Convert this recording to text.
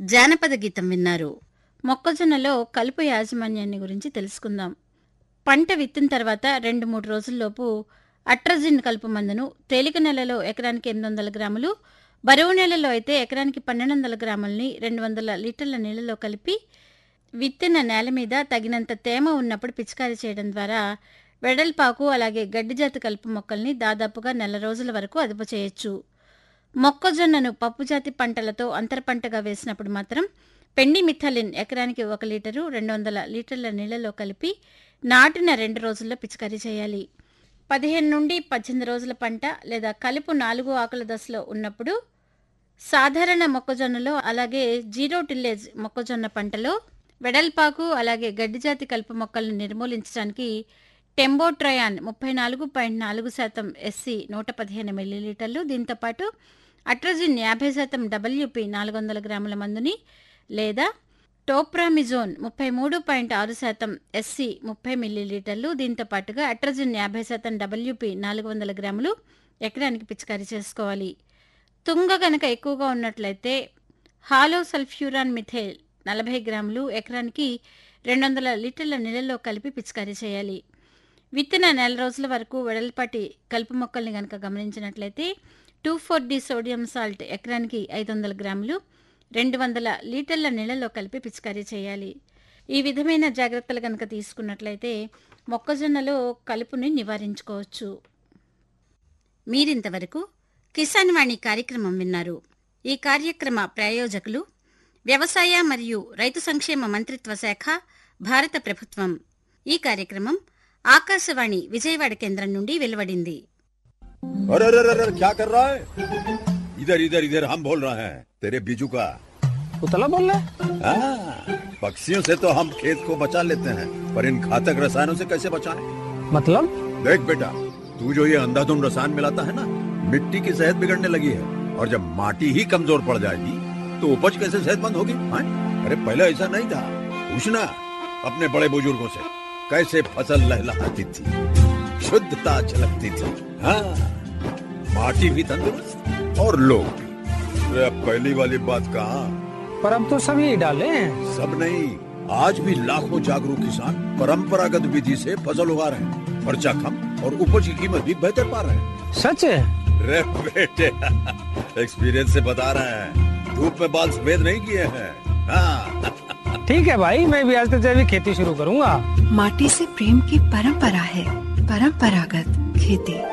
జానపద గీతం విన్నారు. మొక్కజొన్నలో కలుపు యాజమాన్యాన్ని గురించి తెలుసుకుందాం. పంట విత్తిన తర్వాత 2-3 రోజుల్లోపు అట్రజిన్ కలుపు మందును తేలిక నెలలో ఎకరానికి 800 గ్రాములు, బరువు నెలలో అయితే ఎకరానికి 1200 గ్రాములని 200 లీటర్ల నీళ్లలో కలిపి విత్తిన నేల మీద తగినంత తేమ ఉన్నప్పుడు పిచికారీ చేయడం ద్వారా వెడల్పాకు అలాగే గడ్డిజాతి కలుపు మొక్కల్ని దాదాపుగా నెల రోజుల వరకు అదుపు చేయొచ్చు. మొక్కజొన్నను పప్పుజాతి పంటలతో అంతర పంటగా వేసినప్పుడు మాత్రం పెండి మిథాలిన్ ఎకరానికి 1 లీటరు 200 లీటర్ల నీళ్లలో కలిపి నాటిన 2 రోజుల్లో పిచికారీ చేయాలి. 15 నుండి 18 రోజుల పంట లేదా కలుపు 4 ఆకుల దశలో ఉన్నప్పుడు సాధారణ మొక్కజొన్నలో అలాగే జీరో టిల్లేజ్ మొక్కజొన్న పంటలో వెడల్పాకు అలాగే గడ్డిజాతి కలుపు మొక్కలను నిర్మూలించడానికి టెంబోట్రయాన్ 34.4% ఎస్సి 115 మిల్లీలీటర్లు, దీంతోపాటు అట్రజిన్ 50% WP 400 గ్రాముల మందుని లేదా టోప్రామిజోన్ 33.6% ఎస్సి 30 మిల్లీలీటర్లు, దీంతోపాటుగా అట్రజిన్ 50% WP 400 గ్రాములు ఎకరానికి పిచికారీ చేసుకోవాలి. తుంగ గనక ఎక్కువగా ఉన్నట్లయితే హాలో సల్ఫ్యూరాన్ మిథైల్ 40 గ్రాములు ఎకరానికి 200 లీటర్ల నీళ్ళలో కలిపి పిచికారీ చేయాలి. విత్తిన నెల రోజుల వరకు వెడల్పాటి కలుపు మొక్కల్ని గనక గమనించినట్లయితే 2,4-D సోడియం సాల్ట్ ఎకరానికి 500 గ్రాములు 200 లీటర్ల నీళ్లలో కలిపి పిచికారీ చేయాలి. ఈ విధమైన జాగ్రత్తలు గనక తీసుకున్నట్లయితే మొక్కజొన్నలో కలుపుని నివారించుకోవచ్చు. మీరింతవరకు కిసాన్ వాణి కార్యక్రమం విన్నారు. ఈ కార్యక్రమ ప్రాయోజకులు వ్యవసాయ మరియు రైతు సంక్షేమ మంత్రిత్వ శాఖ, భారత ప్రభుత్వం. ఈ కార్యక్రమం ఆకాశవాణి విజయవాడ కేంద్రం నుండి వెలువడింది. अरे अरे अरे क्या कर रहा है? इधर इधर इधर हम बोल रहे हैं तेरे बीजू का। उतला बोल रहा है? पक्षियों से तो हम खेत को बचा लेते हैं, पर इन घातक रसायनों से कैसे बचाएं? मतलब? देख बेटा, तू जो ये अंधाधुंध रसायन मिलाता है ना, मिट्टी की सेहत बिगड़ने लगी है। और जब माटी ही कमजोर पड़ जाएगी तो उपज कैसे सेहतमंद होगी? अरे पहले ऐसा नहीं था। पूछना अपने बड़े बुजुर्गों से, कैसे फसल लहलहाती थी, शुद्धता झलकती थी। हाँ, माटी भी तंदुरुस्त और लोग भी। अरे अब पहली वाली बात कहाँ? पर अब तो सभी डाले हैं। सब नहीं, आज भी लाखों जागरूक किसान परंपरागत विधि से फसल उगा रहे हैं। खर्चा कम और उपज की कीमत भी बेहतर पा रहे हैं। सच है? रे बेटे, एक्सपीरियंस से बता रहे हैं, धूप में बाल सफेद नहीं किए हैं। हाँ। ठीक है भाई, मैं भी आज से जैविक खेती शुरू करूंगा। माटी से प्रेम की परंपरा है, परंपरागत खेती।